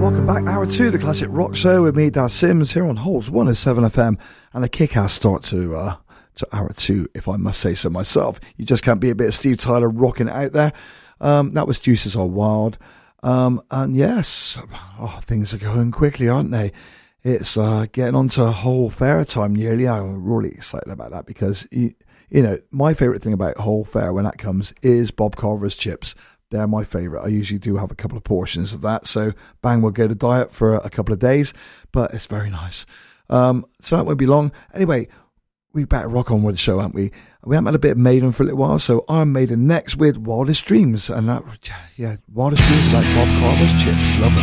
Welcome back, hour two, the classic rock show with me, Daz Sims, here on Holds 107 FM, and a kick-ass start to hour two, if I must say so myself. You just can't be a bit of Steve Tyler rocking it out there. That was Juices Are Wild. And yes, things are going quickly, aren't they? It's getting on to Hull Fair time nearly. I'm really excited about that because, you know, my favourite thing about Hull Fair when that comes is Bob Carver's chips. They're my favourite. I usually do have a couple of portions of that. So bang, we'll go to diet for a couple of days, but it's very nice. So that won't be long. Anyway, we better rock on with the show, haven't we? We haven't had a bit of Maiden for a little while, so I'm Maiden next with Wildest Dreams. And that, yeah, Wildest Dreams about Bob Carver's chips. Love it.